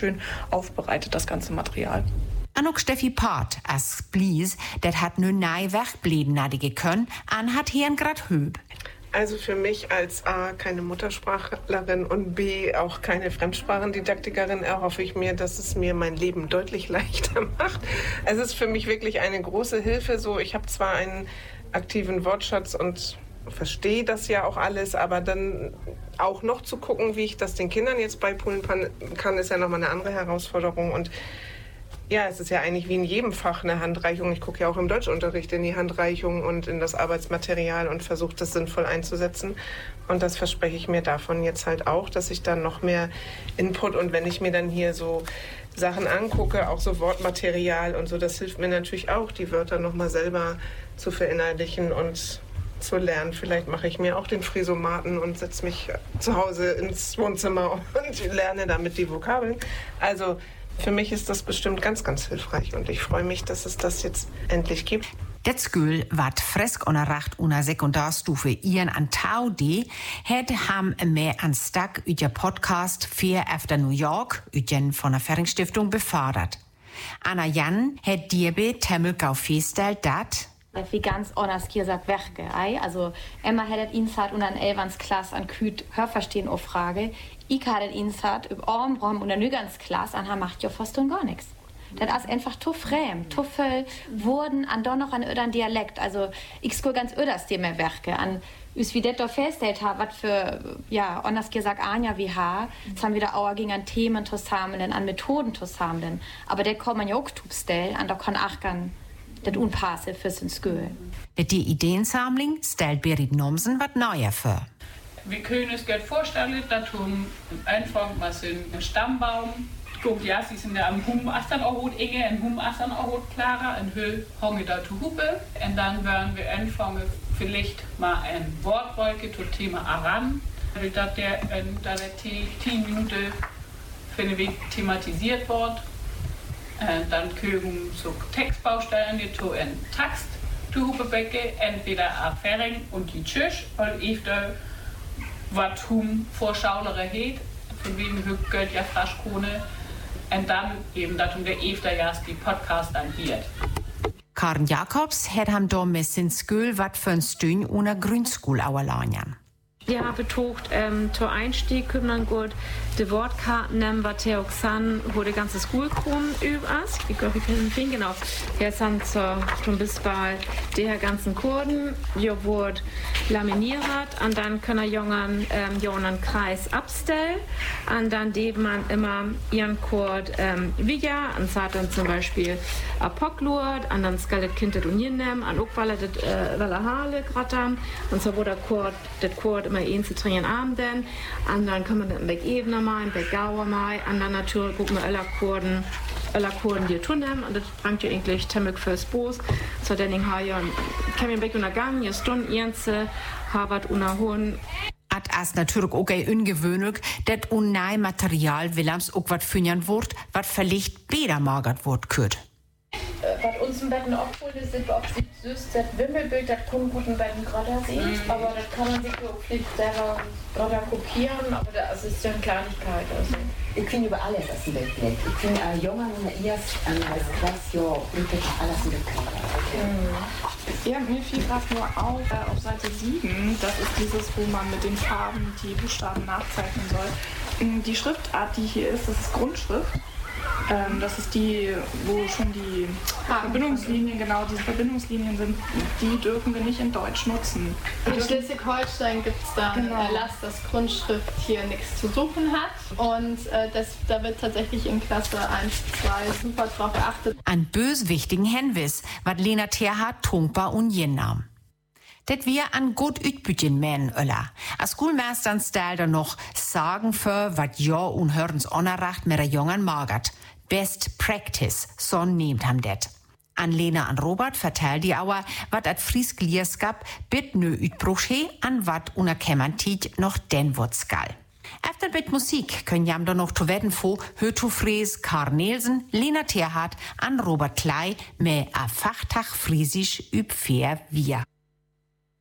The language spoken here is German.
schön aufbereitet, das ganze Material. Anok Steffi Part, as Blies, det hat nu nei wegblieben nadige können, an hat hier grad Höb. Also für mich als A, keine Muttersprachlerin und B, auch keine Fremdsprachendidaktikerin, erhoffe ich mir, dass es mir mein Leben deutlich leichter macht. Es ist für mich wirklich eine große Hilfe. So, ich habe zwar einen aktiven Wortschatz und verstehe das ja auch alles, aber dann auch noch zu gucken, wie ich das den Kindern jetzt beipulen kann, ist ja nochmal eine andere Herausforderung. Und ja, es ist ja eigentlich wie in jedem Fach eine Handreichung. Ich gucke ja auch im Deutschunterricht in die Handreichung und in das Arbeitsmaterial und versuche das sinnvoll einzusetzen. Und das verspreche ich mir davon jetzt halt auch, dass ich dann noch mehr Input, und wenn ich mir dann hier so Sachen angucke, auch so Wortmaterial und so, das hilft mir natürlich auch, die Wörter nochmal selber zu verinnerlichen und zu lernen. Vielleicht mache ich mir auch den Frisomaten und setze mich zu Hause ins Wohnzimmer und lerne damit die Vokabeln. Also für mich ist das bestimmt ganz, ganz hilfreich und ich freue mich, dass es das jetzt endlich gibt. Det skul wat frisk onderracht una Sekundarstufe ihren an Tau de, het ham mehr an Stak über Podcast 4 efter New York, üjen von der Feringstiftung befördert. Anna Jan het dirbe Temmelgau feststellt, dat wie ganz anders hier sagt Werke, also Emma hättet ihn hat und an Elvans Klasse an Küt Hörverstehen auf Frage. Ich hatte ihn hat über Ormbraum und an ganz Klasse an macht ja fast und gar nichts. Das ist einfach zu fremd, zu viel wurden an doch noch an ödern Dialekt. Also ich skul ganz öders die mehr Werke an wie det doch feststellt hat, was für ja anders gesagt Anja wie ha, jetzt haben wir da auch gegen an Themen zu sammeln, an Methoden zu sammeln. Aber der kann man ja auch tubstellen, an da kann auch gern das unpasse für sin Skul. Die Ideensammlung stellt Berit Nomsen was Neuer vor. Wir können uns gut vorstellen, dass einfach mal einen Stammbaum, guckt ja, sie sind ja am Hum Astern auch gut enge, ein Hum Astern auch gut klarer, ein Höhl honge da zu Hupe. Und dann werden wir anfangen, vielleicht mal ein Wortwolke zum Thema Aran. Dass der 10 Minuten für den Weg thematisiert wird. Dann können so Textbausteine die zu einem Text zu Hupebecke, entweder a Fering und die Tschüss, oder öfter was vor Schaulere geht, von wegen Geld ja Fraschkrone, und dann eben darum der öfter ja die Podcast anbiert. Karen Jacobs hat ham da mit sin Skul wat für ein Stünd una Grundschul auerlanjan. Ja, betocht, zur Einstieg können dann gut die Wortkarten nehmen, was der auch san, wo die ganze Schule kommen übers. Wie können wir genau. Jetzt haben schon bis bald der ganzen Kurden, hier wird laminiert, und dann können Jungen einen Kreis abstellen, und dann geben man immer ihren Kord wieder, und sagt dann zum Beispiel Apoklurt, und dann skal das Kind das Union nehmen, und auch weil er Haare gerade haben, und so wurde das Kord immer ein zu trainieren Abenden, und dann kann man dann Weg Ebene mal, Weg Gauer mal, und dann natürlich gucken wir alle Kurden die tun haben, und das bringt ja eigentlich ziemlich fürs Boos, so dann ich habe ja kein Weg untergangen, ja Stunden Ernste, Harvard unterholen. As natürlich auch ungewöhnlich, dass unnei Material Willems auch was fünjern wird, was vielleicht besser magert wird könnt. Was uns im Betten abholen ist, ob sie süß das Wimmelbild, das kann guten Betten gerade sehen, aber das kann man sich auch vielleicht selber gerade kopieren, aber das ist ja eine Kleinigkeit. Also. Ich finde über alles aus dem Bild. Ich finde Jungen und erst als Klasse, ja, wirklich alles im Bild. Ja, mir fiel gerade nur auf Seite 7, das ist dieses, wo man mit den Farben die Buchstaben nachzeichnen soll. Die Schriftart, die hier ist, das ist Grundschrift. Das ist die, wo schon die Verbindungslinien, genau, diese Verbindungslinien sind, die dürfen wir nicht in Deutsch nutzen. In Schleswig-Holstein gibt es da einen Erlass, dass Grundschrift hier nichts zu suchen hat. Und da wird tatsächlich in Klasse 1, 2 super drauf geachtet. An böswichtigen Henwis, wat Lena Terhardt trunkbar und nahm. Det wir an gut Utbütjen mähen öller. A Schulmeistern stellt er noch sagen für, wat ja und hörens onerracht mit der jungen magert. Best Practice, so nehmt ham det. An Lena an Robert vertellt die Auer, wat at Friesk Lierskap bit nö Utbruch an wat unerkämmertit noch den wird skal. Efter mit Musik können jam da noch zu werden vor Hötu Fries, Karl Nielsen, Lena Terhardt an Robert Klei mit a Fachtag Friesisch üb fair wir.